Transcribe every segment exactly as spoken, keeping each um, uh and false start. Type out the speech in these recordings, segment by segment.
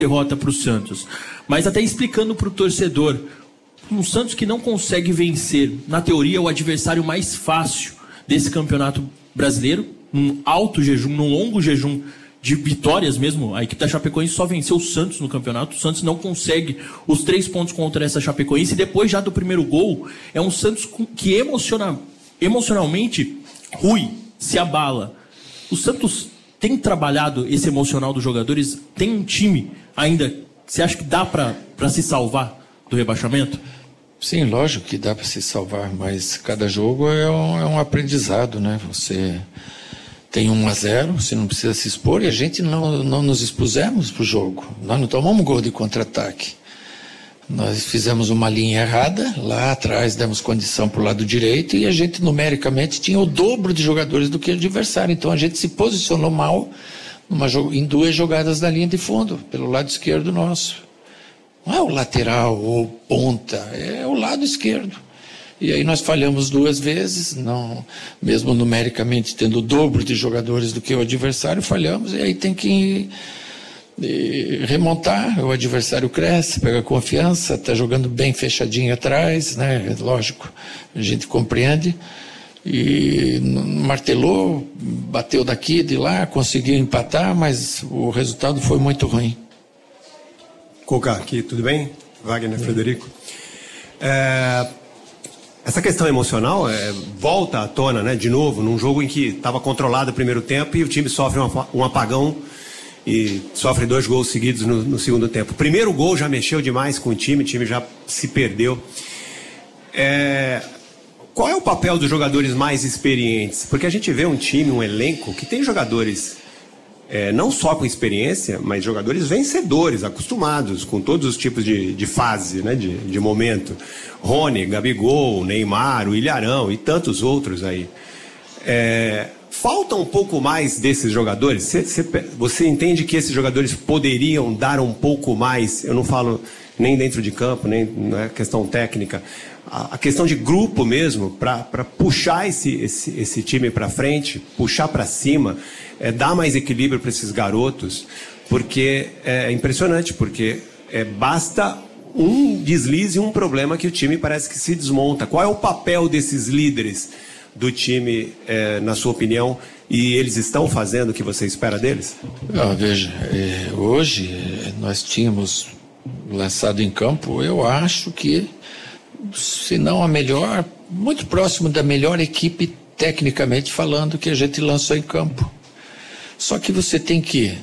derrota para o Santos, mas até explicando para o torcedor, um Santos que não consegue vencer, na teoria, o adversário mais fácil desse campeonato brasileiro, num alto jejum, num longo jejum de vitórias mesmo. A equipe da Chapecoense só venceu o Santos no campeonato. O Santos não consegue os três pontos contra essa Chapecoense, e depois já do primeiro gol, é um Santos que emociona, emocionalmente, Rui, se abala. O Santos tem trabalhado esse emocional dos jogadores? Tem um time ainda, você acha que dá para se salvar do rebaixamento? Sim, lógico que dá para se salvar, mas cada jogo é um, é um aprendizado, né? Você tem um a zero, você não precisa se expor, e a gente não, não nos expusemos para o jogo. Nós não tomamos gol de contra-ataque. Nós fizemos uma linha errada, lá atrás demos condição para o lado direito, e a gente numericamente tinha o dobro de jogadores do que o adversário. Então a gente se posicionou mal numa, em duas jogadas da linha de fundo, pelo lado esquerdo nosso. Não é o lateral ou ponta, é o lado esquerdo. E aí nós falhamos duas vezes, não, mesmo numericamente tendo o dobro de jogadores do que o adversário, falhamos, e aí tem que e, remontar. O adversário cresce, pega confiança, está jogando bem fechadinho atrás, né? Lógico, a gente compreende. E martelou, bateu daqui, de lá, conseguiu empatar, mas o resultado foi muito ruim. Cuca, aqui, tudo bem? Wagner, é. Frederico. É, essa questão emocional é, volta à tona, né, de novo, num jogo em que estava controlado o primeiro tempo e o time sofre um, um apagão e sofre dois gols seguidos no, no segundo tempo. O primeiro gol já mexeu demais com o time, o time já se perdeu. É, qual é o papel dos jogadores mais experientes? Porque a gente vê um time, um elenco que tem jogadores... É, não só com experiência, mas jogadores vencedores, acostumados com todos os tipos de, de fase, né, de, de momento. Rony, Gabigol, Neymar, o Ilharão e tantos outros aí. É, falta um pouco mais desses jogadores? Cê, cê, você entende que esses jogadores poderiam dar um pouco mais? Eu não falo nem dentro de campo, nem na questão técnica. A, a questão de grupo mesmo, para puxar esse, esse, esse time para frente, puxar para cima... É, dar mais equilíbrio para esses garotos, porque é impressionante, porque é, basta um deslize e um problema que o time parece que se desmonta. Qual é o papel desses líderes do time, é, na sua opinião, e eles estão fazendo o que você espera deles? Ah, veja, é, hoje nós tínhamos lançado em campo, eu acho que, se não a melhor, muito próximo da melhor equipe, tecnicamente falando, que a gente lançou em campo. Só que você tem que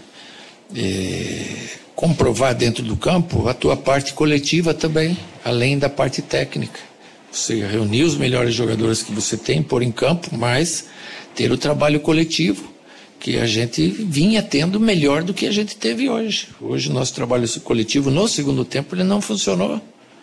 é, comprovar dentro do campo a tua parte coletiva também, além da parte técnica. Você reunir os melhores jogadores que você tem, pôr em campo, mas ter o trabalho coletivo, que a gente vinha tendo melhor do que a gente teve hoje. Hoje o nosso trabalho coletivo no segundo tempo ele não funcionou.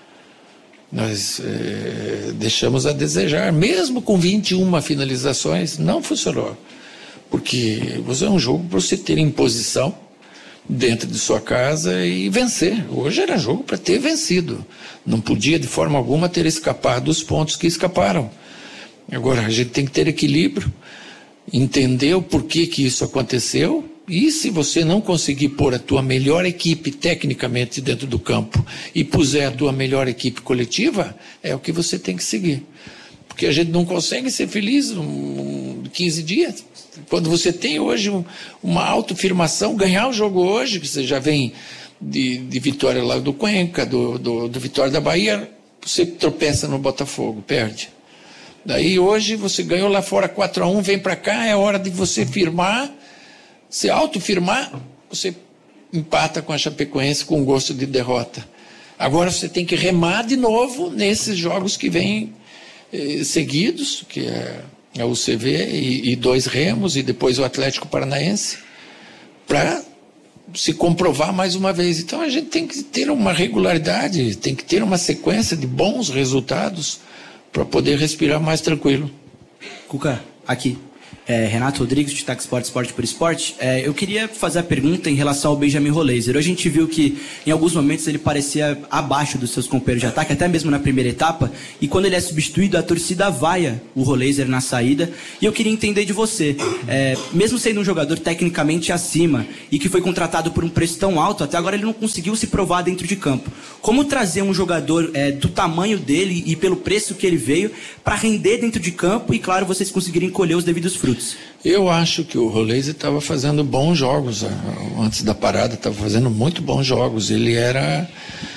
Nós é, deixamos a desejar, mesmo com vinte e uma finalizações, não funcionou. Porque você é um jogo para você ter imposição dentro de sua casa e vencer. Hoje era jogo para ter vencido. Não podia de forma alguma ter escapado dos pontos que escaparam. Agora a gente tem que ter equilíbrio, entender o porquê que isso aconteceu, e se você não conseguir pôr a tua melhor equipe tecnicamente dentro do campo e puser a tua melhor equipe coletiva, é o que você tem que seguir. Porque a gente não consegue ser feliz um, quinze dias. Quando você tem hoje um, uma autoafirmação, ganhar o jogo hoje, que você já vem de, de vitória lá do Cuenca, do, do, do Vitória da Bahia, você tropeça no Botafogo, perde. Daí hoje você ganhou lá fora quatro a um, vem para cá, é hora de você firmar, se autoafirmar, você empata com a Chapecoense com gosto de derrota. Agora você tem que remar de novo nesses jogos que vêm eh, seguidos, que é... é o C V e, e dois Remos e depois o Atlético Paranaense, para se comprovar mais uma vez. Então a gente tem que ter uma regularidade, tem que ter uma sequência de bons resultados para poder respirar mais tranquilo. Cuca, aqui. É, Renato Rodrigues, de Tac Sport, Esporte por Esporte. É, eu queria fazer a pergunta em relação ao Benjamin Roleiser. Hoje a gente viu que em alguns momentos ele parecia abaixo dos seus companheiros de ataque, até mesmo na primeira etapa, e quando ele é substituído, a torcida vaia o Roleiser na saída. E eu queria entender de você, é, mesmo sendo um jogador tecnicamente acima e que foi contratado por um preço tão alto, até agora ele não conseguiu se provar dentro de campo. Como trazer um jogador é, do tamanho dele e pelo preço que ele veio para render dentro de campo e, claro, vocês conseguirem colher os devidos frutos? Eu acho que o Roleiser estava fazendo bons jogos antes da parada, estava fazendo muito bons jogos. Ele era,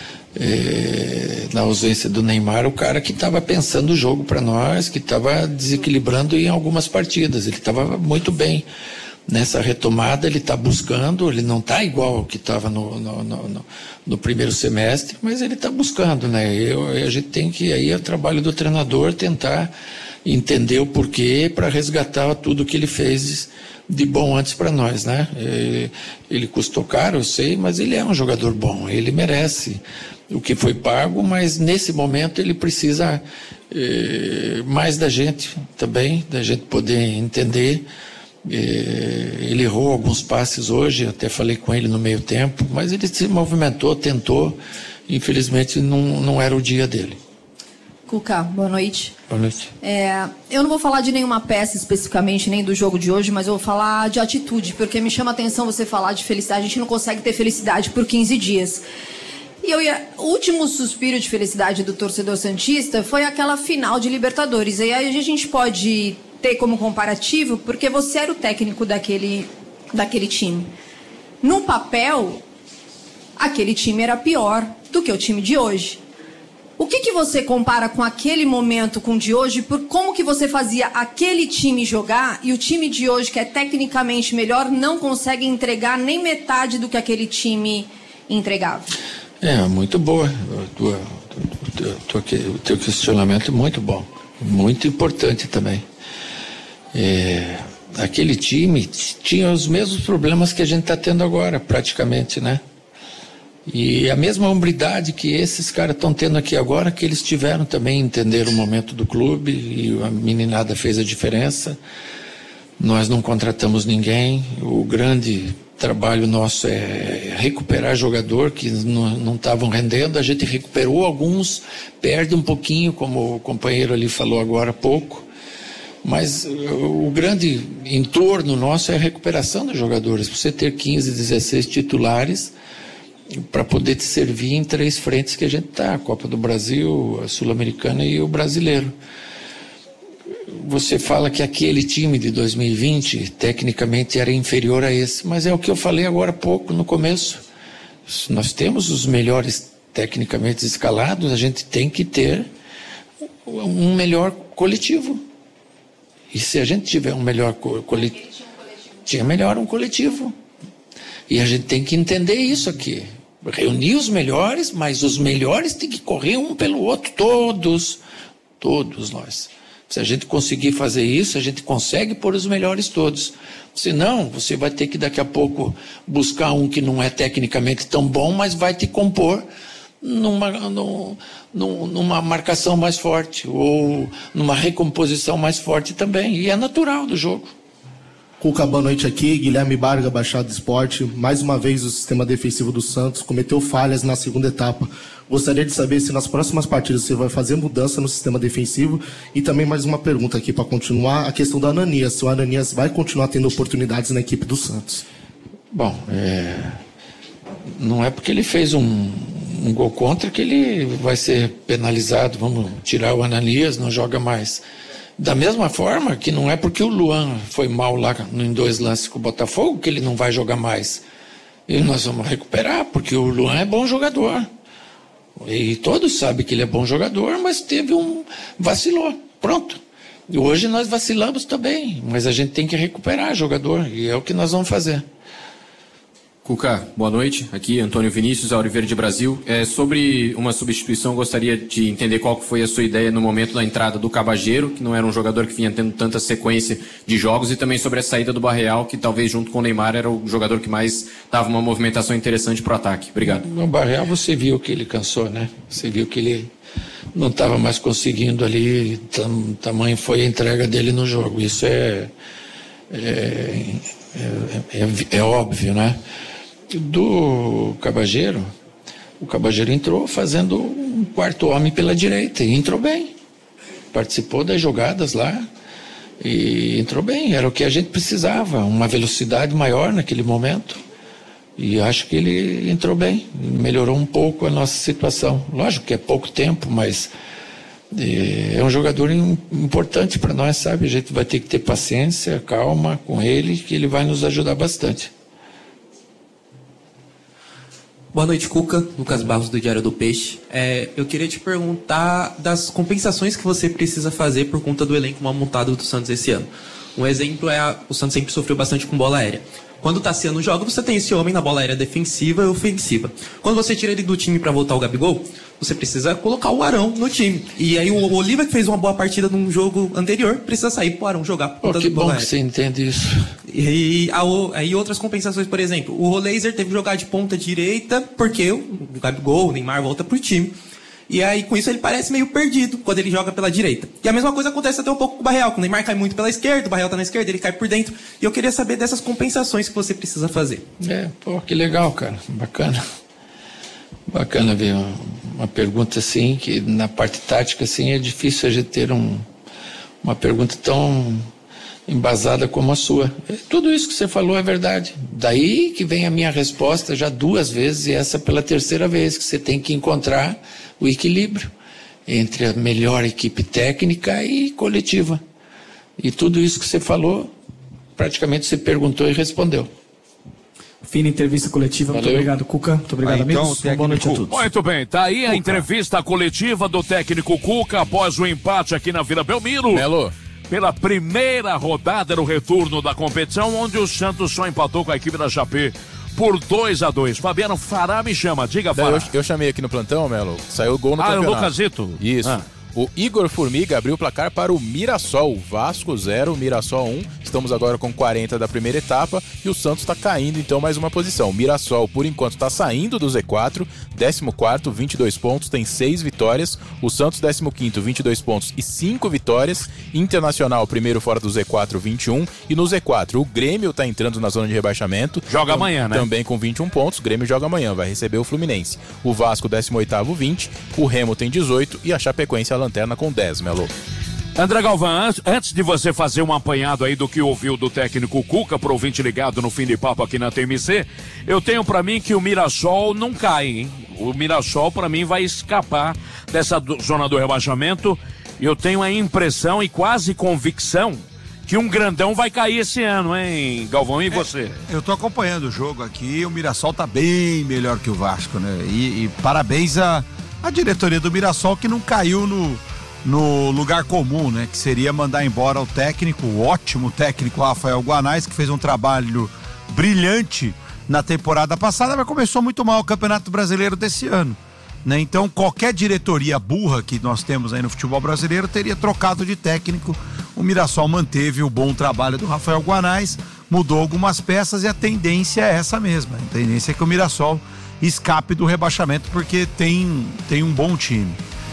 é, na ausência do Neymar, o cara que estava pensando o jogo para nós, que estava desequilibrando em algumas partidas. Ele estava muito bem nessa retomada, ele está buscando, ele não está igual ao que estava no, no, no, no primeiro semestre, mas ele está buscando, né? Eu, a gente tem que, aí é o trabalho do treinador tentar entender o porquê para resgatar tudo que ele fez de bom antes para nós, né? Ele, ele custou caro, eu sei, mas ele é um jogador bom, ele merece o que foi pago, mas nesse momento ele precisa eh, mais da gente também, da gente poder entender. Eh, ele errou alguns passes hoje, até falei com ele no meio tempo, mas ele se movimentou, tentou, infelizmente não, não era o dia dele. Cuca, boa noite. Boa noite. É, eu não vou falar de nenhuma peça especificamente, nem do jogo de hoje, mas eu vou falar de atitude, porque me chama a atenção você falar de felicidade. A gente não consegue ter felicidade por quinze dias. E eu ia, o último suspiro de felicidade do torcedor santista foi aquela final de Libertadores. E aí a gente pode ter como comparativo, porque você era o técnico daquele, daquele time. No papel, aquele time era pior do que o time de hoje. O que, que você compara com aquele momento com o de hoje, por como que você fazia aquele time jogar e o time de hoje, que é tecnicamente melhor, não consegue entregar nem metade do que aquele time entregava? É, muito boa. O teu questionamento é muito bom. Muito importante também. É, aquele time tinha os mesmos problemas que a gente está tendo agora, praticamente, né? E a mesma hombridade que esses caras estão tendo aqui agora, que eles tiveram também entender o momento do clube, e a meninada fez a diferença. Nós não contratamos ninguém. O grande trabalho nosso é recuperar jogador que não estavam rendendo. A gente recuperou alguns, perde um pouquinho, como o companheiro ali falou agora há pouco. Mas o grande entorno nosso é a recuperação dos jogadores. Você ter quinze, dezesseis titulares para poder te servir em três frentes que a gente está, a Copa do Brasil, a Sul-Americana e o Brasileiro. Você fala que aquele time de dois mil e vinte tecnicamente era inferior a esse, mas é o que eu falei agora há pouco, no começo. Nós temos os melhores tecnicamente escalados, a gente tem que ter um melhor coletivo. E se a gente tiver um melhor coletivo, tinha melhor um coletivo. E a gente tem que entender isso aqui. Reunir os melhores, mas os melhores têm que correr um pelo outro, todos, todos nós. Se a gente conseguir fazer isso, a gente consegue pôr os melhores todos. Senão, você vai ter que daqui a pouco buscar um que não é tecnicamente tão bom, mas vai te compor numa, num, numa marcação mais forte, ou numa recomposição mais forte também. E é natural do jogo. Cuca, boa noite aqui, Guilherme Barga, Baixada Esporte. Mais uma vez o sistema defensivo do Santos cometeu falhas na segunda etapa. Gostaria de saber se nas próximas partidas você vai fazer mudança no sistema defensivo. E também mais uma pergunta aqui para continuar, a questão do Ananias. Se o Ananias vai continuar tendo oportunidades na equipe do Santos? Bom, é... não é porque ele fez um, um gol contra que ele vai ser penalizado. Vamos tirar o Ananias, não joga mais. Da mesma forma que não é porque o Luan foi mal lá em dois lances com o Botafogo que ele não vai jogar mais. E nós vamos recuperar, porque o Luan é bom jogador. E todos sabem que ele é bom jogador, mas teve um... vacilou. Pronto. E hoje nós vacilamos também, mas a gente tem que recuperar jogador, e é o que nós vamos fazer. Cuca, boa noite. Aqui, Antônio Vinícius, Auriverde Brasil. É, sobre uma substituição, gostaria de entender qual foi a sua ideia no momento da entrada do Cabageiro, que não era um jogador que vinha tendo tanta sequência de jogos, e também sobre a saída do Barreal, que talvez junto com o Neymar era o jogador que mais dava uma movimentação interessante para o ataque. Obrigado. No Barreal você viu que ele cansou, né? Você viu que ele não estava mais conseguindo ali, tam, tamanho foi a entrega dele no jogo. Isso é, é, é, é, é óbvio, né? Do Cabageiro, o Cabageiro entrou fazendo um quarto homem pela direita e entrou bem. Participou das jogadas lá e entrou bem. Era o que a gente precisava, uma velocidade maior naquele momento. E acho que ele entrou bem, melhorou um pouco a nossa situação. Lógico que é pouco tempo, mas é um jogador importante para nós, sabe? A gente vai ter que ter paciência, calma com ele, que ele vai nos ajudar bastante. Boa noite, Cuca. Lucas Barros, do Diário do Peixe. É, eu queria te perguntar das compensações que você precisa fazer por conta do elenco mal montado do Santos esse ano. Um exemplo é a, o Santos sempre sofreu bastante com bola aérea. Quando o Tassiano joga, você tem esse homem na bola aérea defensiva e ofensiva. Quando você tira ele do time para voltar o Gabigol, você precisa colocar o Arão no time. E aí o Oliva, que fez uma boa partida num jogo anterior, precisa sair pro Arão jogar por conta oh, que do bola bom aérea. Que você entende isso. E aí outras compensações, por exemplo, o Roleiser teve que jogar de ponta direita porque o Gabigol, o Neymar volta pro time. E aí, com isso, ele parece meio perdido quando ele joga pela direita. E a mesma coisa acontece até um pouco com o Barreal. O Neymar cai muito pela esquerda, o Barreal tá na esquerda, ele cai por dentro. E eu queria saber dessas compensações que você precisa fazer. É, pô, que legal, cara. Bacana. Bacana ver uma, uma pergunta assim, que na parte tática, assim, é difícil a gente ter um, uma pergunta tão embasada como a sua. Tudo isso que você falou é verdade. Daí que vem a minha resposta já duas vezes, e essa pela terceira vez, que você tem que encontrar o equilíbrio entre a melhor equipe técnica e coletiva. E tudo isso que você falou, praticamente você perguntou e respondeu. Fina entrevista coletiva. Valeu. Muito obrigado, Cuca. Muito obrigado, ah, então, amigos. Técnico... Boa noite a todos. Muito bem, tá aí a Cuca. Entrevista coletiva do técnico Cuca após o empate aqui na Vila Belmiro. Melo. Pela primeira rodada no retorno da competição, onde o Santos só empatou com a equipe da Chapé por dois a dois. Fabiano Fará me chama, diga, Fará. Eu, eu chamei aqui no plantão, Melo, saiu o gol no ah, campeonato. Ah, o Lucasito. Isso. Ah. O Igor Formiga abriu o placar para o Mirassol. Vasco zero, Mirassol um. Estamos agora com quarenta da primeira etapa e o Santos está caindo, então, mais uma posição. Mirassol, por enquanto, está saindo do Z quatro. décimo quarto, vinte e dois pontos, tem seis vitórias. O Santos, décimo quinto, vinte e dois pontos e cinco vitórias. Internacional, primeiro fora do Z quatro, vinte e um. E no Z quatro, o Grêmio está entrando na zona de rebaixamento. Joga amanhã, né? Também com vinte e um pontos. O Grêmio joga amanhã, vai receber o Fluminense. O Vasco, décimo oitavo, vinte. O Remo tem dezoito e a Chapecoense, a lanterna, com dez, Melo. André Galvão, antes de você fazer um apanhado aí do que ouviu do técnico Cuca, pro ouvinte ligado no Fim de Papo aqui na T M C, eu tenho pra mim que o Mirassol não cai, hein? O Mirassol pra mim vai escapar dessa do, zona do rebaixamento. Eu tenho a impressão e quase convicção que um grandão vai cair esse ano, hein, Galvão? E você? É, eu tô acompanhando o jogo aqui, o Mirassol tá bem melhor que o Vasco, né? E, e parabéns à a, a diretoria do Mirassol, que não caiu no no lugar comum, né? Que seria mandar embora o técnico, o ótimo técnico Rafael Guanais, que fez um trabalho brilhante na temporada passada, mas começou muito mal o Campeonato Brasileiro desse ano, né? Então qualquer diretoria burra que nós temos aí no futebol brasileiro teria trocado de técnico. O Mirassol manteve o bom trabalho do Rafael Guanais, mudou algumas peças e a tendência é essa mesma. A tendência é que o Mirassol escape do rebaixamento, porque tem, tem um bom time.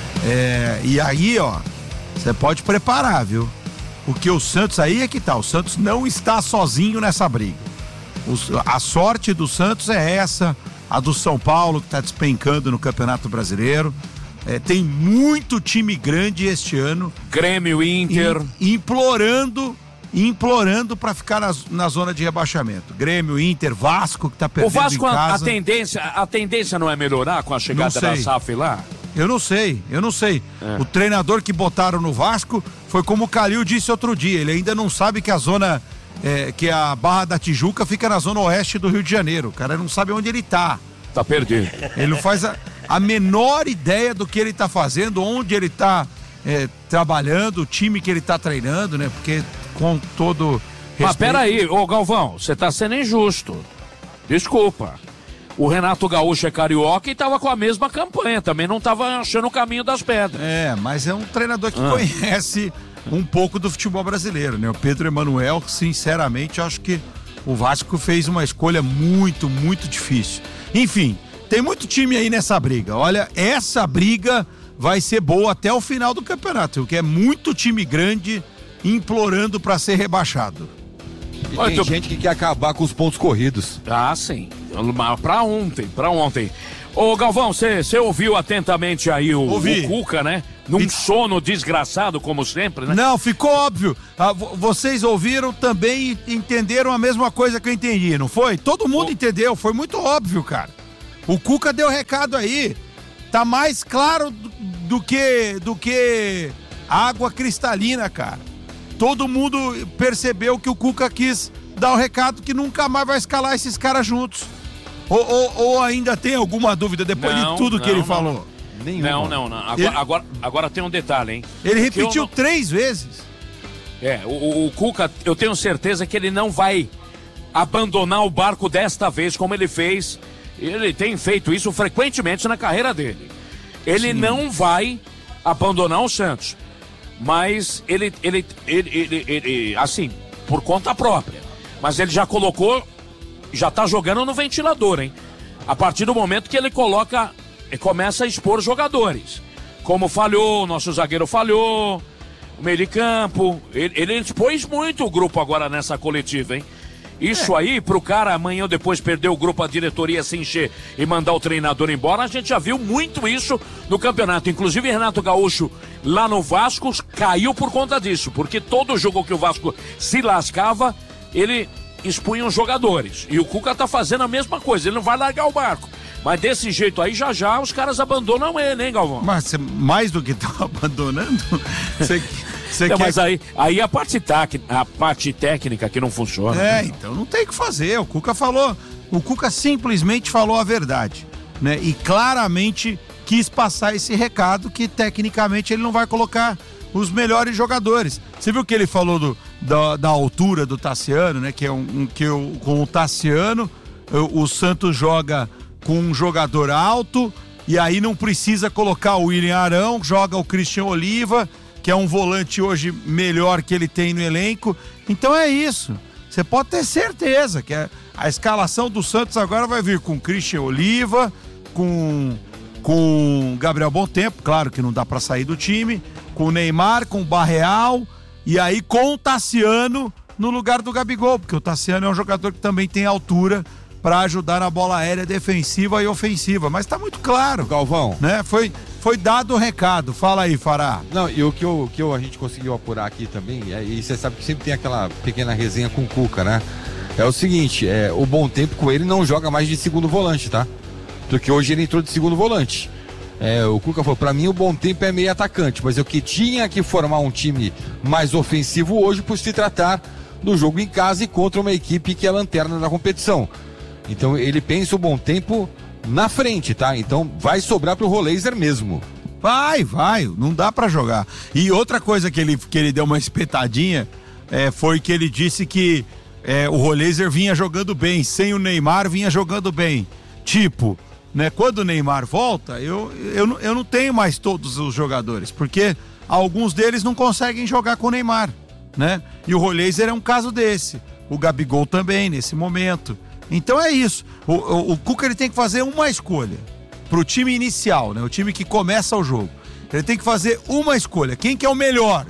É, e aí, ó, você pode preparar, viu? Porque o Santos aí é que tá, o Santos não está sozinho nessa briga. Os, a sorte do Santos é essa, a do São Paulo, que tá despencando no Campeonato Brasileiro. É, tem muito time grande este ano. Grêmio, Inter. E, implorando, implorando para ficar na, na zona de rebaixamento. Grêmio, Inter, Vasco, que tá perdendo o Vasco, em casa. A tendência, a tendência não é melhorar com a chegada da S A F lá? Eu não sei, eu não sei. É. O treinador que botaram no Vasco foi como o Calil disse outro dia. Ele ainda não sabe que a zona, é, que a Barra da Tijuca fica na zona oeste do Rio de Janeiro. O cara não sabe onde ele tá. Tá perdido. Ele não faz a, a menor ideia do que ele tá fazendo, onde ele tá é, trabalhando, o time que ele tá treinando, né? Porque com todo respeito... Mas peraí, ô Galvão, você tá sendo injusto. Desculpa. O Renato Gaúcho é carioca e tava com a mesma campanha, também não tava achando o caminho das pedras. É, mas é um treinador que ah. conhece um pouco do futebol brasileiro, né? O Pedro Emanuel, sinceramente, acho que o Vasco fez uma escolha muito, muito difícil. Enfim, tem muito time aí nessa briga. Olha, essa briga vai ser boa até o final do campeonato, porque é muito time grande implorando para ser rebaixado. E tem gente que quer acabar com os pontos corridos. Ah, sim. Pra ontem, pra ontem. Ô, Galvão, você ouviu atentamente aí o, o Cuca, né? Num Fic... sono desgraçado, como sempre, né? Não, ficou óbvio. Ah, vocês ouviram também e entenderam a mesma coisa que eu entendi, não foi? Todo mundo oh. entendeu, foi muito óbvio, cara. O Cuca deu recado aí. Tá mais claro do, do que do que água cristalina, cara. Todo mundo percebeu que o Cuca quis dar o recado que nunca mais vai escalar esses caras juntos. Ou, ou, ou ainda tem alguma dúvida depois não, de tudo não, que ele não, falou? Não, não, não. não. Agora, ele... agora, agora tem um detalhe, hein? Ele Porque repetiu não... três vezes. É, o, o Cuca, eu tenho certeza que ele não vai abandonar o barco desta vez, como ele fez. Ele tem feito isso frequentemente na carreira dele. Ele Sim. não vai abandonar o Santos. Mas ele, ele, ele, ele, ele, ele, assim, por conta própria. Mas ele já colocou... já tá jogando no ventilador, hein? A partir do momento que ele coloca, começa a expor jogadores. Como falhou, nosso zagueiro falhou, o meio de campo, ele, ele expôs muito o grupo agora nessa coletiva, hein? Isso é. aí, pro cara amanhã ou depois perder o grupo, a diretoria se encher e mandar o treinador embora, a gente já viu muito isso no campeonato. Inclusive, Renato Gaúcho, lá no Vasco, caiu por conta disso, porque todo jogo que o Vasco se lascava, ele... expunham jogadores. E o Cuca tá fazendo a mesma coisa, ele não vai largar o barco. Mas desse jeito aí, já já os caras abandonam ele, hein, Galvão? Mas mais do que estão abandonando, você, você não, quer... Mas aí, aí a, parte tac, a parte técnica que não funciona. É, né? Então não tem o que fazer. O Cuca falou, o Cuca simplesmente falou a verdade, né? E claramente quis passar esse recado que tecnicamente ele não vai colocar os melhores jogadores. Você viu que ele falou do, da, da altura do Tassiano, né? Que é um, um que eu, com o Tassiano o, o Santos joga com um jogador alto e aí não precisa colocar o William Arão, joga o Christian Oliva, que é um volante hoje melhor que ele tem no elenco. Então é isso. Você pode ter certeza que a, a escalação do Santos agora vai vir com Christian Oliva, com com Gabriel Bontempo, claro que não dá para sair do time, com o Neymar, com o Barreal e aí com o Tassiano no lugar do Gabigol, porque o Tassiano é um jogador que também tem altura para ajudar na bola aérea defensiva e ofensiva, mas tá muito claro, Galvão, né? Foi, foi dado o recado. Fala aí, Fará. Não, e o que, eu, que eu, a gente conseguiu apurar aqui também, é, e você sabe que sempre tem aquela pequena resenha com o Cuca, né? É o seguinte, é, o Bontempo com ele não joga mais de segundo volante, tá? Porque hoje ele entrou de segundo volante. É, o Cuca falou, pra mim o Bontempo é meio atacante, mas eu que tinha que formar um time mais ofensivo hoje por se tratar do jogo em casa e contra uma equipe que é lanterna da competição. Então ele pensa o Bontempo na frente, tá? Então vai sobrar pro Roleiser mesmo. Vai, vai, não dá pra jogar. E outra coisa que ele, que ele deu uma espetadinha é, foi que ele disse que é, o Roleiser vinha jogando bem, sem o Neymar vinha jogando bem. Tipo, né, quando o Neymar volta, eu, eu, eu não tenho mais todos os jogadores, porque alguns deles não conseguem jogar com o Neymar, né? E o Roleiser é um caso desse. O Gabigol também, nesse momento. Então é isso. O, o, o Cuca ele tem que fazer uma escolha pro time inicial, né? O time que começa o jogo. Ele tem que fazer uma escolha. Quem que é o melhor?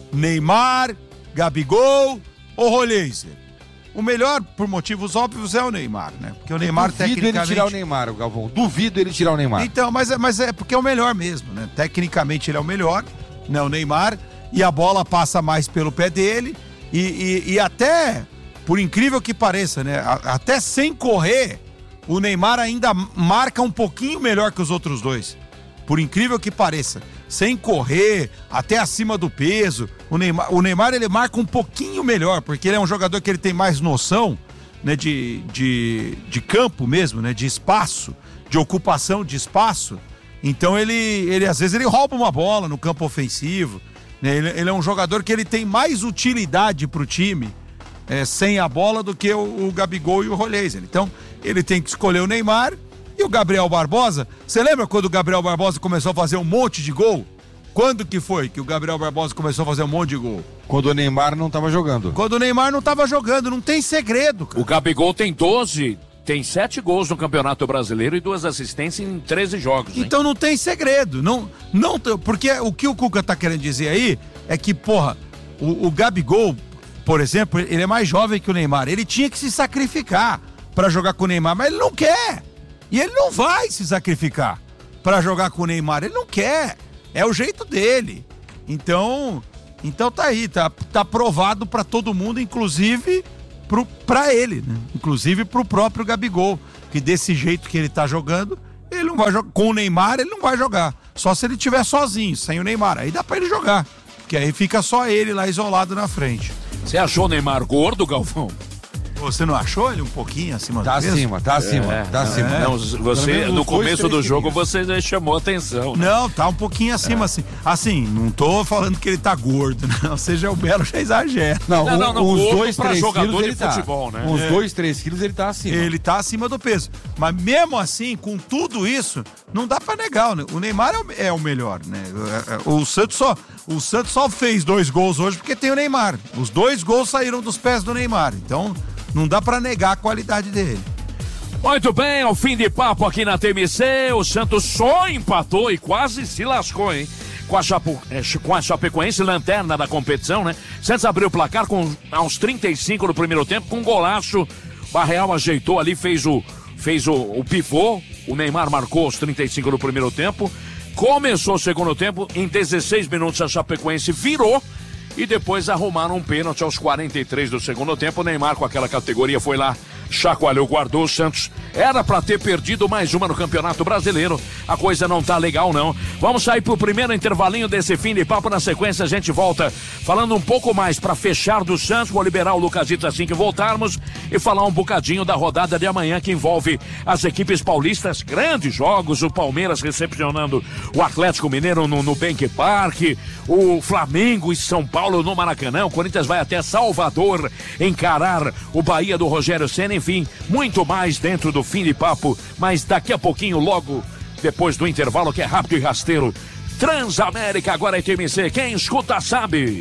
Neymar, Gabigol ou Roleiser? O melhor, por motivos óbvios, é o Neymar, né? Porque o Neymar Duvido tecnicamente... ele tirar o Neymar, o Galvão. Duvido ele tirar o Neymar. Então, mas é, mas é porque é o melhor mesmo, né? Tecnicamente ele é o melhor, né? O Neymar. E a bola passa mais pelo pé dele. E, e, e até, por incrível que pareça, né? A, até sem correr, o Neymar ainda marca um pouquinho melhor que os outros dois. Por incrível que pareça. Sem correr, até acima do peso. O Neymar, o Neymar ele marca um pouquinho melhor, porque ele é um jogador que ele tem mais noção, né, de, de, de campo mesmo, né, de espaço, de ocupação de espaço. Então ele, ele às vezes ele rouba uma bola no campo ofensivo, né, ele, ele é um jogador que ele tem mais utilidade pro time é, sem a bola do que o, o Gabigol e o Roleiser. Então ele tem que escolher o Neymar. E o Gabriel Barbosa, você lembra quando o Gabriel Barbosa começou a fazer um monte de gol? Quando que foi que o Gabriel Barbosa começou a fazer um monte de gol? Quando o Neymar não estava jogando. Quando o Neymar não estava jogando, não tem segredo, cara. O Gabigol tem doze, tem sete gols no Campeonato Brasileiro e duas assistências em treze jogos, hein? Então não tem segredo, não, não, porque o que o Cuca tá querendo dizer aí é que, porra, o, o Gabigol, por exemplo, ele é mais jovem que o Neymar. Ele tinha que se sacrificar para jogar com o Neymar, mas ele não quer. E ele não vai se sacrificar para jogar com o Neymar. Ele não quer. É o jeito dele. Então, então tá aí, tá, tá provado para todo mundo, inclusive pro, pra ele, né? Inclusive pro próprio Gabigol, que desse jeito que ele tá jogando, ele não vai jogar. Com o Neymar, ele não vai jogar. Só se ele estiver sozinho, sem o Neymar. Aí dá pra ele jogar. Porque aí fica só ele lá isolado na frente. Você achou o Neymar gordo, Galvão? Você não achou ele um pouquinho acima tá do peso? Acima, tá acima, é, tá acima. É. Não, você, no começo do jogo, você chamou atenção. Né? Não, tá um pouquinho acima, é. assim. Assim, não tô falando que ele tá gordo, não. Seja o Belo, já exagera. Não, não, não, não uns dois, três jogador quilos de ele futebol, tá. né? Uns é. dois, três quilos ele tá acima. Ele tá acima do peso. Mas mesmo assim, com tudo isso, não dá pra negar. Né? O Neymar é o, é o melhor, né? O Santos só, o Santos só fez dois gols hoje porque tem o Neymar. Os dois gols saíram dos pés do Neymar. Então, não dá pra negar a qualidade dele. Muito bem, ao fim de papo aqui na T M C, o Santos só empatou e quase se lascou, hein? Com a, Chapo, com a Chapecoense, lanterna da competição, né? Santos abriu o placar com, aos trinta e cinco do primeiro tempo, com um golaço. Barreal ajeitou ali, fez o, fez o, o pivô. O Neymar marcou aos trinta e cinco do primeiro tempo. Começou o segundo tempo, em dezesseis minutos a Chapecoense virou. E depois arrumaram um pênalti aos quarenta e três do segundo tempo. O Neymar, com aquela categoria, foi lá, chacoalhou, guardou. O Santos era pra ter perdido mais uma no Campeonato Brasileiro. A coisa não tá legal, não. Vamos sair pro primeiro intervalinho desse fim de papo. Na sequência, a gente volta falando um pouco mais pra fechar do Santos. Vou liberar o Lucasito assim que voltarmos e falar um bocadinho da rodada de amanhã, que envolve as equipes paulistas. Grandes jogos, o Palmeiras recepcionando o Atlético Mineiro no, no Bank Park, o Flamengo e São Paulo no Maracanã. O Corinthians vai até Salvador encarar o Bahia do Rogério Ceni. Enfim, muito mais dentro do fim de papo, mas daqui a pouquinho, logo depois do intervalo, que é rápido e rasteiro. Transamérica, agora é T M C, quem escuta sabe.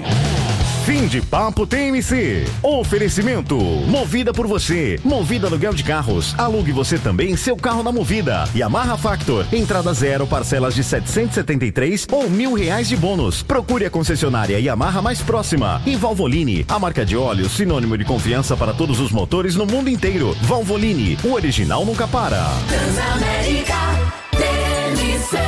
Fim de papo T M C. Oferecimento. Movida por você. Movida aluguel de carros. Alugue você também seu carro na Movida. Yamaha Factor. Entrada zero, parcelas de setecentos e setenta e três ou mil reais de bônus. Procure a concessionária Yamaha mais próxima. E Valvoline, a marca de óleo sinônimo de confiança para todos os motores no mundo inteiro. Valvoline, o original nunca para. Transamérica T M C.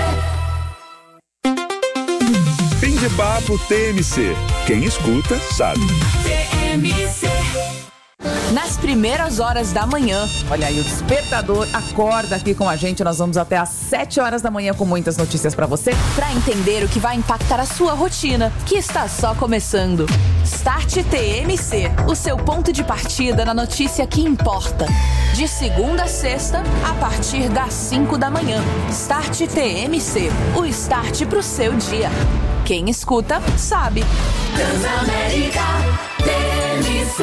Fim de papo T M C. Quem escuta, sabe. T M C. Nas primeiras horas da manhã, olha aí, o despertador acorda aqui com a gente. Nós vamos até às sete horas da manhã com muitas notícias pra você, pra entender o que vai impactar a sua rotina, que está só começando. Start T M C, o seu ponto de partida na notícia que importa. De segunda a sexta, a partir das cinco da manhã. Start T M C, o start pro seu dia. Quem escuta, sabe. Transamérica T M C.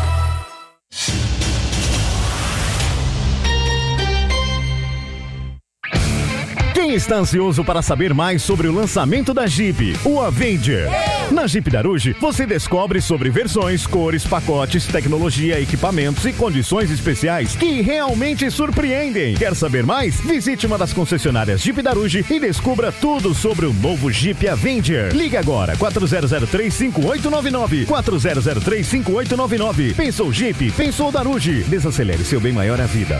Quem está ansioso para saber mais sobre o lançamento da Jeep, o Avenger? Na Jeep Daruge, você descobre sobre versões, cores, pacotes, tecnologia, equipamentos e condições especiais que realmente surpreendem. Quer saber mais? Visite uma das concessionárias Jeep Daruge e descubra tudo sobre o novo Jeep Avenger. Ligue agora, quatro zero zero três, cinco oito nove nove, quatro zero zero três, cinco oito nove nove. Pensou Jeep, pensou Daruge. Desacelere seu bem maior à vida.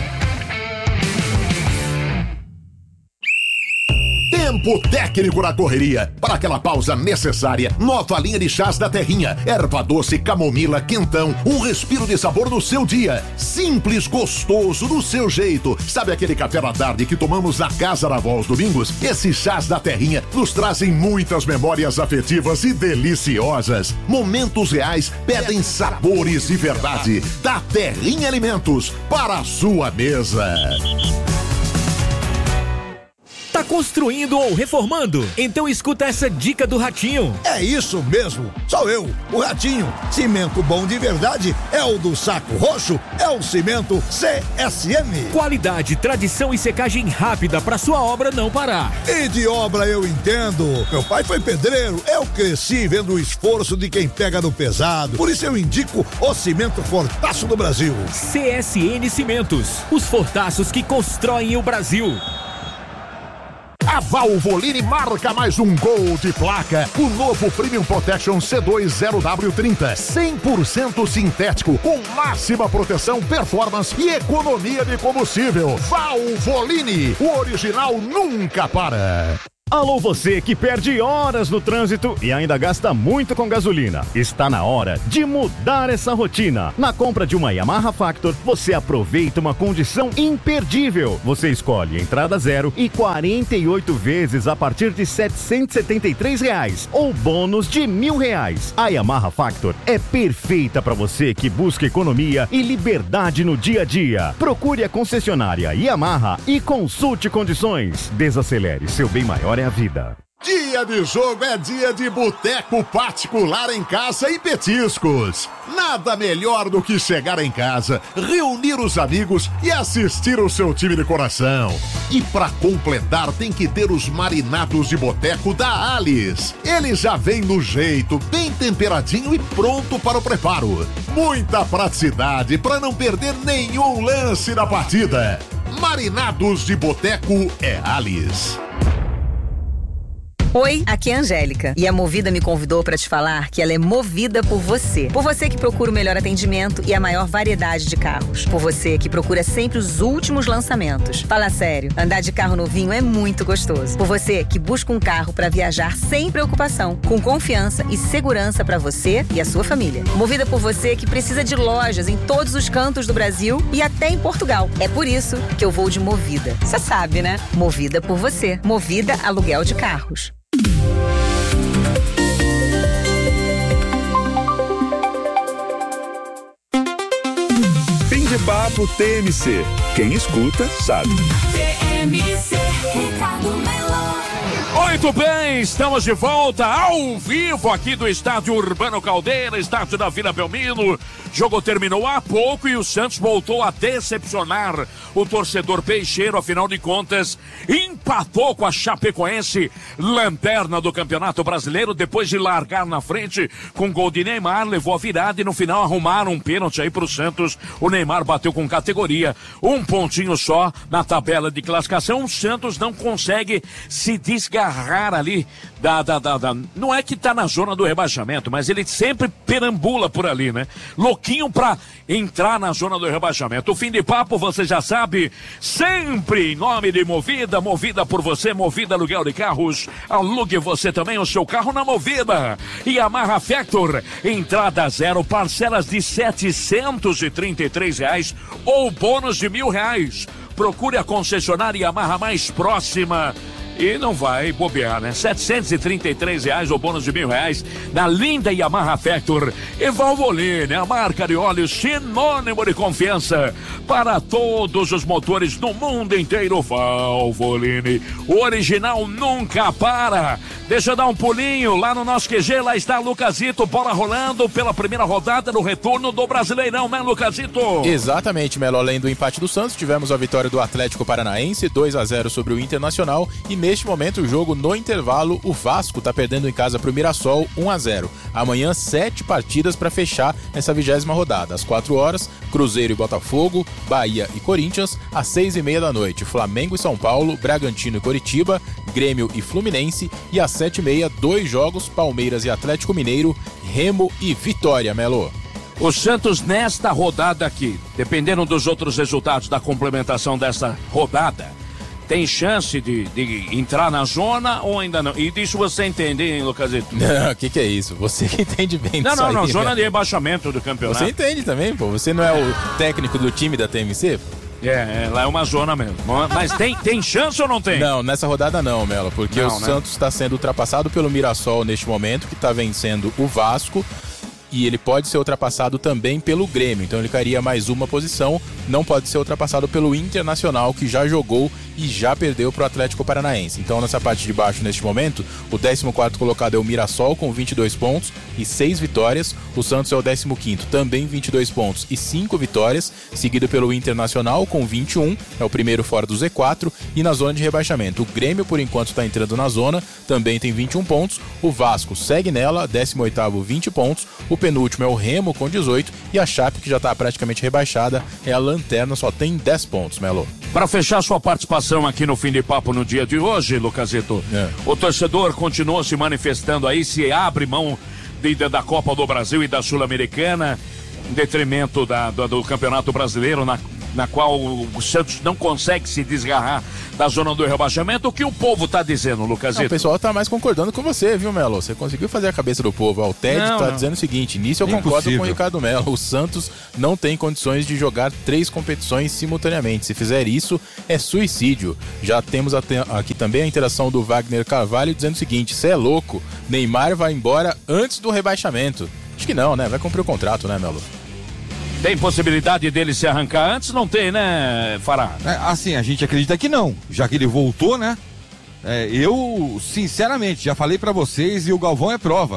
Tempo técnico na correria. Para aquela pausa necessária, nova linha de chás da Terrinha. Erva doce, camomila, quentão. Um respiro de sabor no seu dia. Simples, gostoso, do seu jeito. Sabe aquele café da tarde que tomamos na casa da avó aos domingos? Esses chás da Terrinha nos trazem muitas memórias afetivas e deliciosas. Momentos reais pedem sabores de verdade. Da Terrinha Alimentos, para a sua mesa. Tá construindo ou reformando? Então escuta essa dica do Ratinho. É isso mesmo, sou eu, o Ratinho. Cimento bom de verdade é o do Saco Roxo, é o cimento C S M. Qualidade, tradição e secagem rápida para sua obra não parar. E de obra eu entendo. Meu pai foi pedreiro, eu cresci vendo o esforço de quem pega no pesado. Por isso eu indico o cimento Fortaço do Brasil. C S N Cimentos, os fortaços que constroem o Brasil. A Valvoline marca mais um gol de placa. O novo Premium Protection C dois zero W trinta, cem por cento sintético, com máxima proteção, performance e economia de combustível. Valvoline, o original nunca para. Alô, você que perde horas no trânsito e ainda gasta muito com gasolina. Está na hora de mudar essa rotina. Na compra de uma Yamaha Factor, você aproveita uma condição imperdível. Você escolhe entrada zero e quarenta e oito vezes a partir de setecentos e setenta e três reais ou bônus de mil reais. A Yamaha Factor é perfeita para você que busca economia e liberdade no dia a dia. Procure a concessionária Yamaha e consulte condições. Desacelere, seu bem maior é a vida. Dia de jogo é dia de boteco particular em casa e petiscos. Nada melhor do que chegar em casa, reunir os amigos e assistir o seu time de coração. E pra completar tem que ter os marinados de boteco da Alice. Ele já vem no jeito, bem temperadinho e pronto para o preparo. Muita praticidade para não perder nenhum lance da partida. Marinados de boteco é Alice. Oi, aqui é a Angélica e a Movida me convidou para te falar que ela é movida por você. Por você que procura o melhor atendimento e a maior variedade de carros. Por você que procura sempre os últimos lançamentos. Fala sério, andar de carro novinho é muito gostoso. Por você que busca um carro para viajar sem preocupação, com confiança e segurança para você e a sua família. Movida por você que precisa de lojas em todos os cantos do Brasil e até em Portugal. É por isso que eu vou de Movida. Você sabe, né? Movida por você. Movida Aluguel de Carros. Fim de papo T M C. Quem escuta, sabe. T M C, Ricardo Mello. Muito bem, estamos de volta ao vivo aqui do Estádio Urbano Caldeira, estádio da Vila Belmiro. O jogo terminou há pouco e o Santos voltou a decepcionar o torcedor peixeiro. Afinal de contas, empatou com a Chapecoense, lanterna do Campeonato Brasileiro, depois de largar na frente com gol de Neymar, levou a virada e no final arrumaram um pênalti aí pro Santos. O Neymar bateu com categoria, um pontinho só na tabela de classificação. O Santos não consegue se desgarrar ali da, da, da, da... Não é que tá na zona do rebaixamento, mas ele sempre perambula por ali, né? Louquinho pra entrar na zona do rebaixamento. O fim de papo, você já sabe, sempre em nome de Movida, Movida por você, Movida Aluguel de Carros. Alugue você também o seu carro na Movida. E Yamaha Factor, entrada zero, parcelas de setecentos e trinta e três reais ou bônus de mil reais. Procure a concessionária Yamaha mais próxima. E não vai bobear, né? setecentos e trinta e três reais ou bônus de mil reais na linda Yamaha Factor. E Valvoline, a marca de óleo sinônimo de confiança para todos os motores do mundo inteiro. Valvoline, o original nunca para. Deixa eu dar um pulinho lá no nosso Q G, lá está Lucasito, bola rolando pela primeira rodada no retorno do Brasileirão, né, Lucasito? Exatamente, Melo. Além do empate do Santos, tivemos a vitória do Atlético Paranaense, dois a zero sobre o Internacional, e neste momento o jogo no intervalo, o Vasco está perdendo em casa para o Mirassol um a zero. Amanhã, sete partidas para fechar essa vigésima rodada. Às quatro horas, Cruzeiro e Botafogo, Bahia e Corinthians. Às seis e meia da noite, Flamengo e São Paulo, Bragantino e Coritiba, Grêmio e Fluminense. E às sete e meia, dois jogos, Palmeiras e Atlético Mineiro, Remo e Vitória, Melo. O Santos nesta rodada aqui, dependendo dos outros resultados da complementação dessa rodada, tem chance de, de entrar na zona ou ainda não? E disso você entende, hein, Lucasito? Não, o que, que é isso? Você que entende bem Não, disso não, aí, não, zona né? de rebaixamento do campeonato. Você entende também, pô. Você não é o técnico do time da T M C? É, é, lá é uma zona mesmo. Mas tem, tem chance ou não tem? Não, nessa rodada não, Melo, porque Não, o né? Santos está sendo ultrapassado pelo Mirassol neste momento, que está vencendo o Vasco. E ele pode ser ultrapassado também pelo Grêmio, então ele cairia mais uma posição. Não pode ser ultrapassado pelo Internacional, que já jogou e já perdeu para o Atlético Paranaense. Então nessa parte de baixo, neste momento, o décimo quarto colocado é o Mirassol com vinte e dois pontos e seis vitórias. O Santos é o décimo quinto, também vinte e dois pontos e cinco vitórias, seguido pelo Internacional com vinte e um, é o primeiro fora do Z quatro. E na zona de rebaixamento, o Grêmio por enquanto está entrando na zona, também tem vinte e um pontos. O Vasco segue nela, décimo oitavo, vinte pontos. O penúltimo é o Remo com dezoito e a Chape, que já está praticamente rebaixada, é a lanterna, só tem dez pontos, Melo. Para fechar sua participação aqui no Fim de Papo no dia de hoje, Lucasito, é. o torcedor continua se manifestando aí, se abre mão de, de, da Copa do Brasil e da Sul-Americana, em detrimento da, do, do Campeonato Brasileiro, na, na qual o Santos não consegue se desgarrar da zona do rebaixamento. O que o povo tá dizendo, Lucasito? Não, o pessoal tá mais concordando com você, viu, Melo? Você conseguiu fazer a cabeça do povo. O Ted não, tá não. dizendo o seguinte, nisso eu Impossível. concordo com o Ricardo Melo. O Santos não tem condições de jogar três competições simultaneamente. Se fizer isso, é suicídio. Já temos aqui também a interação do Wagner Carvalho dizendo o seguinte, cê é louco, Neymar vai embora antes do rebaixamento. Acho que não, né? Vai cumprir o contrato, né, Melo? Tem possibilidade dele se arrancar antes? Não tem, né, Fará? É, assim, a gente acredita que não, já que ele voltou, né? É, eu, sinceramente, já falei pra vocês e o Galvão é prova.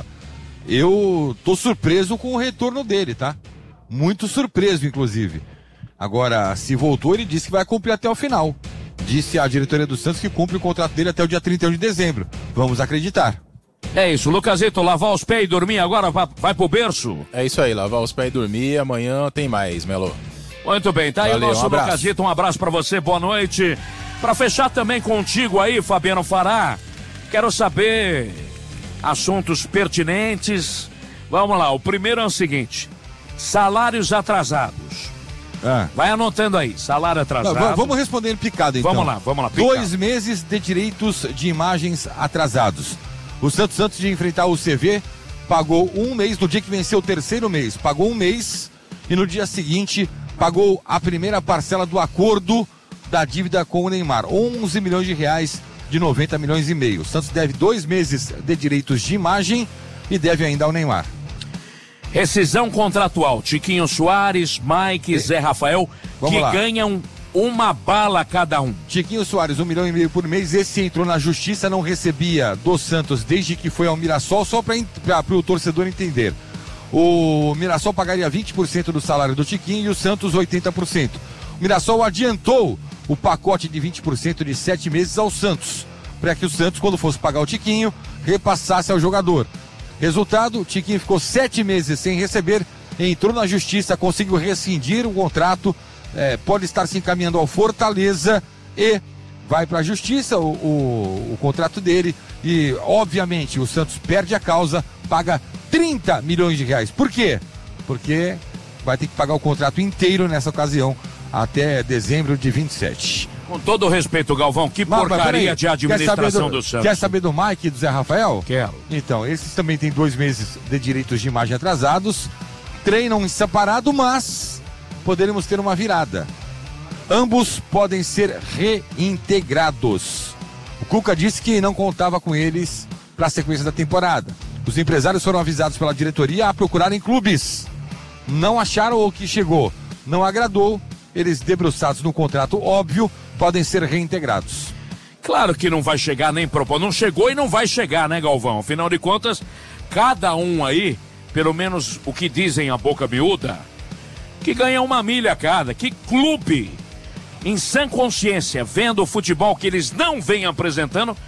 Eu tô surpreso com o retorno dele, tá? Muito surpreso, inclusive. Agora, se voltou, ele disse que vai cumprir até o final. Disse a diretoria do Santos que cumpre o contrato dele até o dia trinta e um de dezembro. Vamos acreditar. É isso, Lucasito, lavar os pés e dormir agora, vai pro berço? É isso aí, lavar os pés e dormir, amanhã tem mais, Melo. Muito bem, tá aí Valeu, o nosso um Lucasito, um abraço pra você, boa noite. Pra fechar também contigo aí, Fabiano Fará, quero saber assuntos pertinentes. Vamos lá, o primeiro é o seguinte, salários atrasados. Ah. Vai anotando aí, salário atrasado. Não, vamos responder em picado então. Vamos lá, vamos lá. Picado. Dois meses de direitos de imagens atrasados. O Santos, antes de enfrentar o C V, pagou um mês, no dia que venceu o terceiro mês, pagou um mês e no dia seguinte pagou a primeira parcela do acordo da dívida com o Neymar, onze milhões de reais de noventa milhões e meio. O Santos deve dois meses de direitos de imagem e deve ainda ao Neymar. Rescisão contratual, Tiquinho Soares, Mike, e... Zé Rafael, Vamos que lá. ganham uma bala cada um. Tiquinho Soares, um milhão e meio por mês. Esse entrou na justiça, não recebia do Santos desde que foi ao Mirassol, só para o torcedor entender. O Mirassol pagaria vinte por cento do salário do Tiquinho e o Santos oitenta por cento. O Mirassol adiantou o pacote de vinte por cento de sete meses ao Santos, para que o Santos, quando fosse pagar o Tiquinho, repassasse ao jogador. Resultado, o Tiquinho ficou sete meses sem receber, entrou na justiça, conseguiu rescindir o contrato. É, pode estar se encaminhando ao Fortaleza e vai para a justiça o, o, o contrato dele e obviamente o Santos perde a causa, paga trinta milhões de reais. Por quê? Porque vai ter que pagar o contrato inteiro nessa ocasião até dezembro de vinte e sete. Com todo o respeito, Galvão, que mas, porcaria mas de administração do, do Santos. Quer saber do Mike e do Zé Rafael? Quero. Então, esses também têm dois meses de direitos de imagem atrasados, treinam em separado, mas poderemos ter uma virada. Ambos podem ser reintegrados. O Cuca disse que não contava com eles para a sequência da temporada. Os empresários foram avisados pela diretoria a procurarem clubes. Não acharam o que chegou. Não agradou. Eles, debruçados no contrato óbvio, podem ser reintegrados. Claro que não vai chegar nem propor. Não chegou e não vai chegar, né, Galvão? Afinal de contas, cada um aí, pelo menos o que dizem a boca miúda, que ganha uma milha cada. Que clube, em sã consciência, vendo o futebol que eles não vêm apresentando,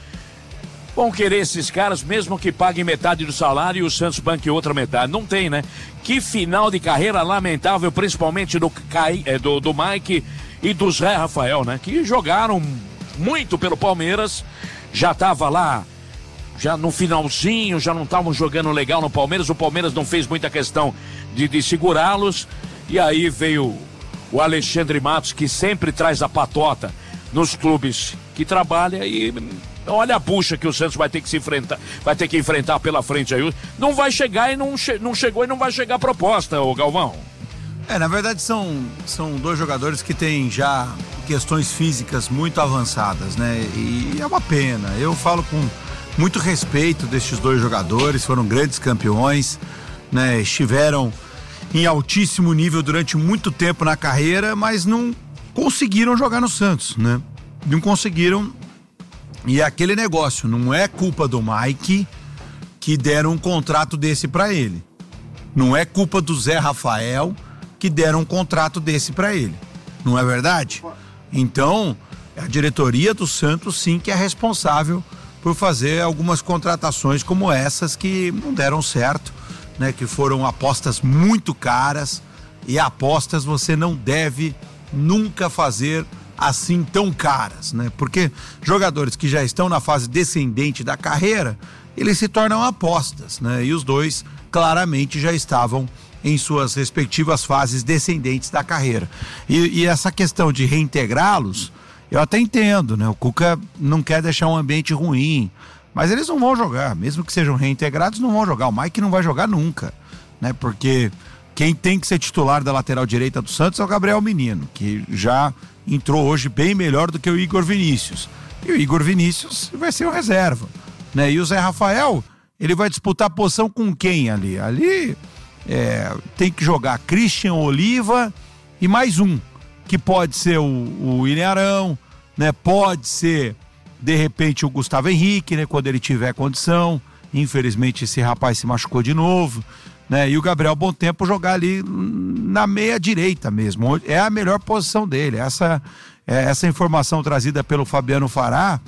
vão querer esses caras, mesmo que paguem metade do salário e o Santos banque outra metade. Não tem, né? Que final de carreira lamentável, principalmente do, do, do Mike e do Zé Rafael, né? Que jogaram muito pelo Palmeiras, já tava lá, já no finalzinho, já não estavam jogando legal no Palmeiras, o Palmeiras não fez muita questão de, de segurá-los, e aí veio o Alexandre Matos, que sempre traz a patota nos clubes que trabalha, e olha a bucha que o Santos vai ter que se enfrentar, vai ter que enfrentar pela frente aí. Não vai chegar e não, che- não chegou e não vai chegar a proposta, ô Galvão. É, na verdade são, são dois jogadores que têm já questões físicas muito avançadas, né? E é uma pena. Eu falo com muito respeito destes dois jogadores, foram grandes campeões, né? Estiveram em altíssimo nível durante muito tempo na carreira, mas não conseguiram jogar no Santos, né? Não conseguiram. E é aquele negócio, não é culpa do Mike que deram um contrato desse pra ele. Não é culpa do Zé Rafael que deram um contrato desse pra ele. Não é verdade? Então, a diretoria do Santos sim que é responsável por fazer algumas contratações como essas que não deram certo, né, que foram apostas muito caras, e apostas você não deve nunca fazer assim tão caras, né? Porque jogadores que já estão na fase descendente da carreira, eles se tornam apostas, né? E os dois claramente já estavam em suas respectivas fases descendentes da carreira. E, e essa questão de reintegrá-los, eu até entendo, né? O Cuca não quer deixar um ambiente ruim, mas eles não vão jogar, mesmo que sejam reintegrados, não vão jogar. O Mike não vai jogar nunca, né? Porque quem tem que ser titular da lateral direita do Santos é o Gabriel Menino, que já entrou hoje bem melhor do que o Igor Vinícius. E o Igor Vinícius vai ser o reserva, né? E o Zé Rafael, ele vai disputar a posição com quem ali? Ali é, tem que jogar Christian Oliva e mais um, que pode ser o, o William Arão, né? Pode ser, de repente, o Gustavo Henrique, né? Quando ele tiver condição. Infelizmente, esse rapaz se machucou de novo, né? E o Gabriel Bom Tempo jogar ali na meia direita mesmo, é a melhor posição dele. Essa, essa informação trazida pelo Fabiano Fará,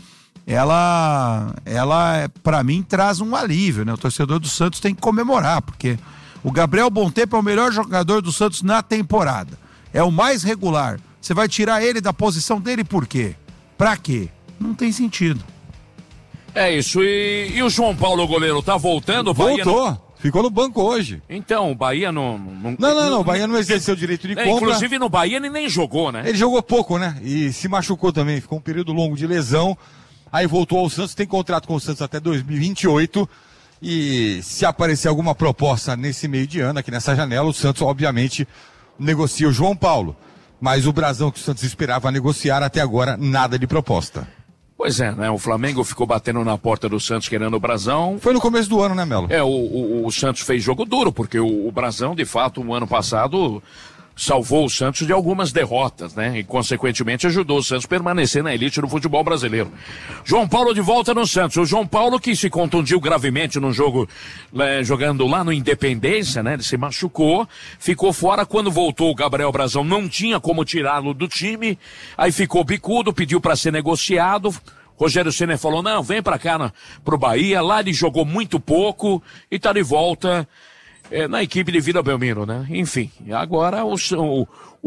ela, ela para mim traz um alívio, né? O torcedor do Santos tem que comemorar, porque o Gabriel Bom Tempo é o melhor jogador do Santos na temporada, é o mais regular. Você vai tirar ele da posição dele por quê? Pra quê? Não tem sentido. É isso, e, e o João Paulo, goleiro, tá voltando? Voltou. Bahia não... Ficou no banco hoje. Então, o Bahia não... Não, não, não, não, o Bahia não exerceu o direito de é, compra. Inclusive no Bahia ele nem jogou, né? Ele jogou pouco, né? E se machucou também, ficou um período longo de lesão. Aí voltou ao Santos, tem contrato com o Santos até dois mil e vinte e oito. E se aparecer alguma proposta nesse meio de ano, aqui nessa janela, o Santos obviamente negocia o João Paulo. Mas o brasão que o Santos esperava negociar até agora, nada de proposta. Pois é, né? O Flamengo ficou batendo na porta do Santos querendo o brasão. Foi no começo do ano, né, Melo? É, o, o, o Santos fez jogo duro, porque o, o brasão, de fato, no ano passado, salvou o Santos de algumas derrotas, né? E, consequentemente, ajudou o Santos a permanecer na elite do futebol brasileiro. João Paulo de volta no Santos. O João Paulo que se contundiu gravemente num jogo, né, jogando lá no Independência, né? Ele se machucou, ficou fora. Quando voltou, o Gabriel Brazão não tinha como tirá-lo do time. Aí ficou bicudo, pediu para ser negociado. Rogério Ceni falou, não, vem pra cá na, pro Bahia. Lá ele jogou muito pouco e tá de volta é, na equipe de Vila Belmiro, né? Enfim, agora o, o,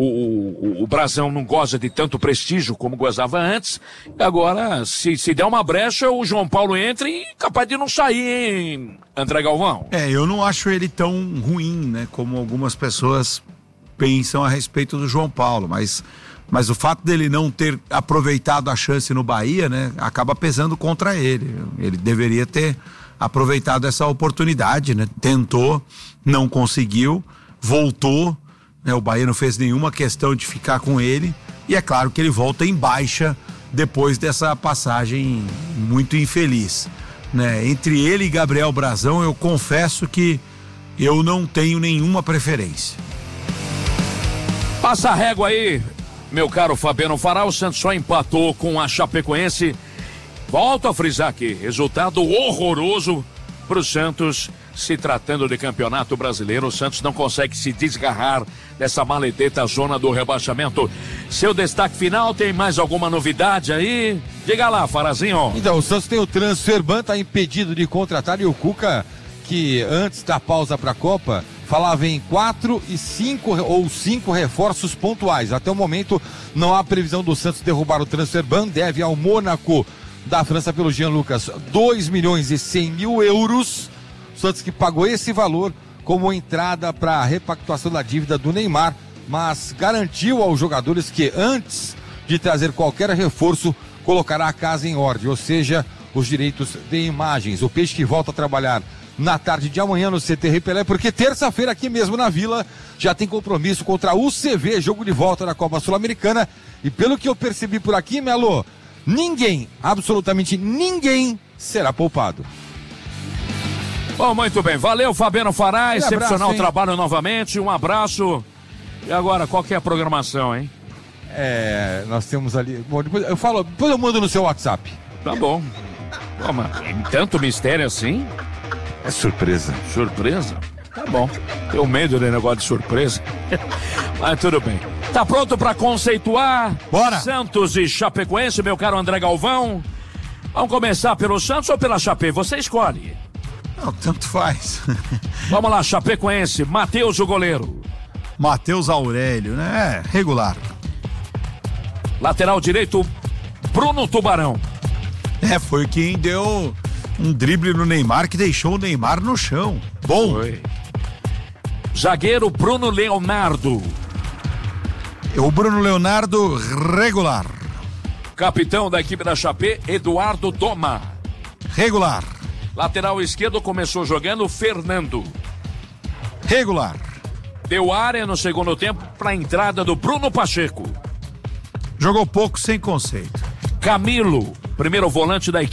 o, o Brazão não goza de tanto prestígio como gozava antes. Agora, se, se der uma brecha, o João Paulo entra e capaz de não sair, hein, André Galvão? É, eu não acho ele tão ruim, né? Como algumas pessoas pensam a respeito do João Paulo, mas... Mas o fato dele não ter aproveitado a chance no Bahia, né, acaba pesando contra ele. Ele deveria ter aproveitado essa oportunidade, né? Tentou, não conseguiu, voltou, né? O Bahia não fez nenhuma questão de ficar com ele. E é claro que ele volta em baixa depois dessa passagem muito infeliz, né? Entre ele e Gabriel Brazão, eu confesso que eu não tenho nenhuma preferência. Passa a régua aí, meu caro Fabiano Fará. O Santos só empatou com a Chapecoense. Volto a frisar aqui, resultado horroroso pro Santos, se tratando de campeonato brasileiro. O Santos não consegue se desgarrar dessa maledeta zona do rebaixamento. Seu destaque final, tem mais alguma novidade aí? Diga lá, Farazinho. Então, o Santos tem o transfer ban, tá impedido de contratar, e o Cuca, que antes da pausa para a Copa falava em quatro e cinco ou cinco reforços pontuais. Até o momento não há previsão do Santos derrubar o transfer ban. Deve ao Mônaco da França pelo Jean Lucas dois milhões e cem mil euros. O Santos que pagou esse valor como entrada para a repactuação da dívida do Neymar, mas garantiu aos jogadores que antes de trazer qualquer reforço colocará a casa em ordem, ou seja, os direitos de imagens. O Peixe que volta a trabalhar na tarde de amanhã no C T Rei Pelé, porque terça-feira aqui mesmo na Vila já tem compromisso contra a U C V, jogo de volta da Copa Sul-Americana. E pelo que eu percebi por aqui, Melo, ninguém, absolutamente ninguém será poupado. Bom, muito bem, valeu Fabiano Fará, Um excepcional abraço, trabalho novamente, um abraço. E agora, qual que é a programação, hein? É, nós temos ali, bom, depois eu falo, depois eu mando no seu WhatsApp. Tá bom. Pô, mas tanto mistério assim? É surpresa. Surpresa? Tá bom. Tenho medo de negócio de surpresa. Mas tudo bem. Tá pronto pra conceituar? Bora! Santos e Chapecoense, meu caro André Galvão. Vamos começar pelo Santos ou pela Chape? Você escolhe. Não, tanto faz. Vamos lá, Chapecoense, Matheus, o goleiro. Matheus Aurélio, né? É, regular. Lateral direito, Bruno Tubarão. É, foi quem deu um drible no Neymar que deixou o Neymar no chão. Bom. Foi. Zagueiro, Bruno Leonardo. O Bruno Leonardo, regular. Capitão da equipe da Chape, Eduardo Doma. Regular. Lateral esquerdo começou jogando Fernando. Regular. Deu área no segundo tempo para a entrada do Bruno Pacheco. Jogou pouco, sem conceito. Camilo, primeiro volante da equipe.